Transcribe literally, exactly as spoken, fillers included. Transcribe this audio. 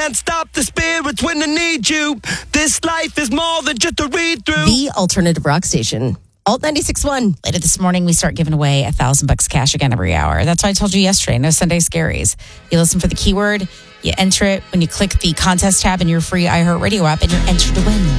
can't stop the spirits when they need you. This life is more than just a read through. The alternative rock station. Alt ninety-six point one. Later this morning, we start giving away a thousand bucks cash again every hour. That's why I told you yesterday, no Sunday scaries. You listen for the keyword, you enter it when you click the contest tab in your free iHeartRadio app, and you're entered to win.